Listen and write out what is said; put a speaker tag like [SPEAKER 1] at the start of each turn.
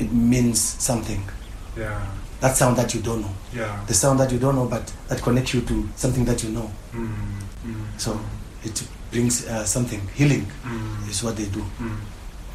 [SPEAKER 1] it means something.
[SPEAKER 2] Yeah.
[SPEAKER 1] That sound that you don't know.
[SPEAKER 2] Yeah.
[SPEAKER 1] The sound that you don't know, but that connects you to something that you know.
[SPEAKER 2] Mm. Mm.
[SPEAKER 1] So it brings something. Healing
[SPEAKER 2] Mm.
[SPEAKER 1] is what they do.
[SPEAKER 2] Mm.